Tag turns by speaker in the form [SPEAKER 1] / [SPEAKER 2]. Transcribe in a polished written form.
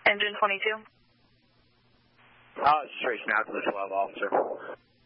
[SPEAKER 1] Engine 22.
[SPEAKER 2] Straighten out to the 12, officer.